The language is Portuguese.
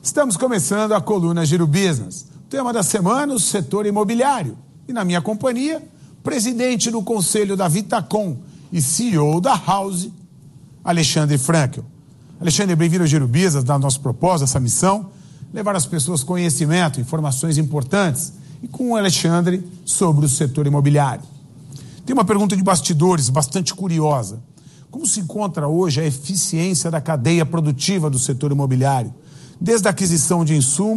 Estamos começando a coluna Giro Business. O tema da semana, o setor imobiliário. E na minha companhia, presidente do conselho da Vitacom e CEO da House, Alexandre Frankel. Alexandre, bem-vindo ao Giro Business, da nosso propósito, essa missão, levar às pessoas conhecimento, informações importantes, e com o Alexandre sobre o setor imobiliário. Tem uma pergunta de bastidores bastante curiosa. Como se encontra hoje a eficiência da cadeia produtiva do setor imobiliário, desde a aquisição de insumos